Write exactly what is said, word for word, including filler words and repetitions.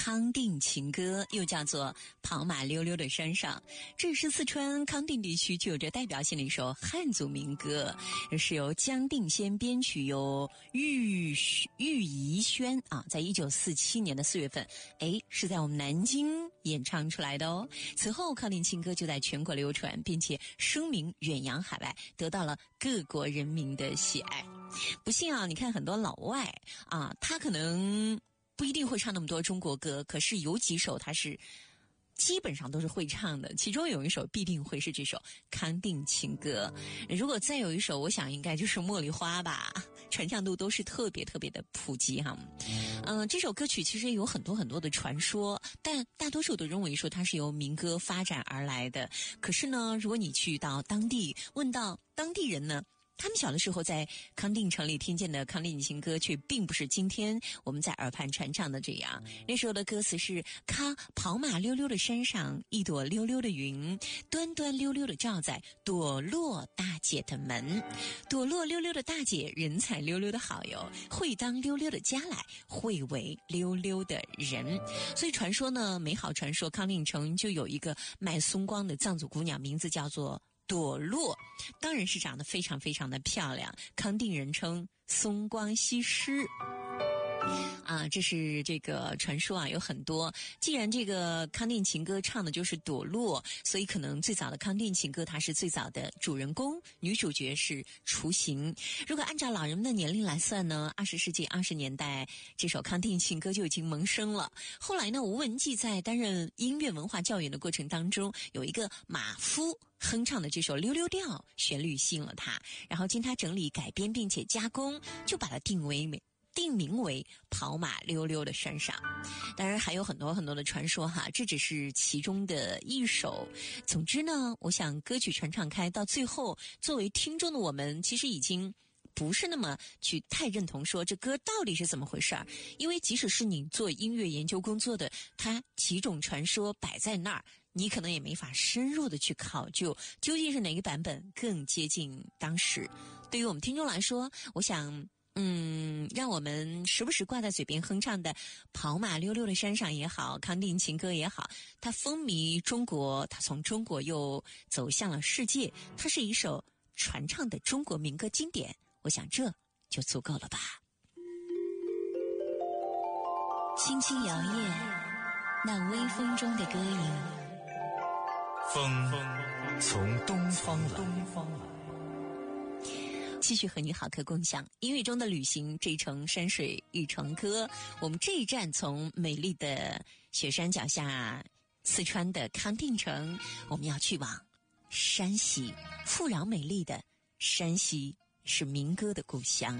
康定情歌，又叫做跑马溜溜的山上。这是四川康定地区具有着代表性的一首汉族民歌，是由姜定先编曲，由郁郁宜轩啊，在一九四七年的四月份，哎，是在我们南京演唱出来的哦。此后康定情歌就在全国流传，并且声名远扬海外，得到了各国人民的喜爱。不信啊，你看很多老外啊，他可能不一定会唱那么多中国歌，可是有几首他是基本上都是会唱的，其中有一首必定会是这首康定情歌。如果再有一首，我想应该就是茉莉花吧，传唱度都是特别特别的普及哈。嗯、呃，这首歌曲其实有很多很多的传说，但大多数都认为说它是由民歌发展而来的。可是呢，如果你去到当地问到当地人呢，他们小的时候在康定城里听见的康定情歌，却并不是今天我们在耳畔传唱的这样。那时候的歌词是：咔跑马溜溜的山上，一朵溜溜的云，端端溜溜的照在朵落大姐的门。朵落溜溜的大姐，人才溜溜的好友，会当溜溜的家来，会为溜溜的人。所以传说呢，美好传说，康定城就有一个卖松光的藏族姑娘，名字叫做朵落，当然是长得非常非常的漂亮，康定人称松光西施啊，这是这个传说啊，有很多。既然这个康定情歌唱的就是朵落，所以可能最早的康定情歌它是最早的主人公，女主角是雏形。如果按照老人们的年龄来算呢，二十世纪二十年代这首康定情歌就已经萌生了。后来呢，吴文季在担任音乐文化教员的过程当中，有一个马夫哼唱的这首溜溜调旋律吸引了他，然后经他整理改编并且加工，就把它定为定名为跑马溜溜的山上。当然还有很多很多的传说哈，这只是其中的一首。总之呢，我想歌曲传唱开到最后，作为听众的我们其实已经不是那么去太认同说这歌到底是怎么回事儿，因为即使是你做音乐研究工作的，它几种传说摆在那儿，你可能也没法深入的去考究究竟是哪个版本更接近当时。对于我们听众来说，我想嗯，让我们时不时挂在嘴边哼唱的跑马溜溜的山上也好，康定情歌也好，它风靡中国，它从中国又走向了世界，它是一首传唱的中国民歌经典，我想这就足够了吧。轻轻摇曳那微风中的歌影， 风从东方来，东方来， 继续和你好客共享音乐中的旅行，这一程山水一程歌。我们这一站从美丽的雪山脚下四川的康定城，我们要去往山西，富饶美丽的山西是民歌的故乡。